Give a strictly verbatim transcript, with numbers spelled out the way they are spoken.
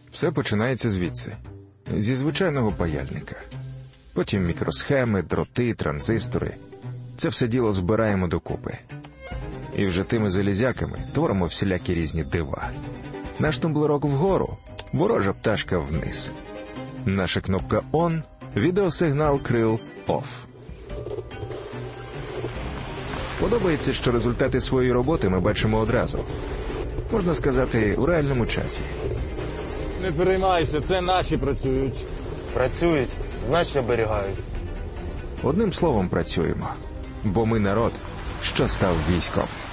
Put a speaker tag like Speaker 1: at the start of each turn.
Speaker 1: Все починається звідси. Зі звичайного паяльника. Потім мікросхеми, дроти, транзистори. Це все діло збираємо докупи. І вже тими залізяками творимо всілякі різні дива. Наш тумблерок вгору, ворожа пташка вниз. Наша кнопка «Он», відеосигнал крил «Оф». Подобається, що результати своєї роботи ми бачимо одразу. Можна сказати, у реальному часі.
Speaker 2: Не переймайся, це наші працюють.
Speaker 3: Працюють, значить оберігають.
Speaker 1: Одним словом працюємо. Бо ми народ, що став військом.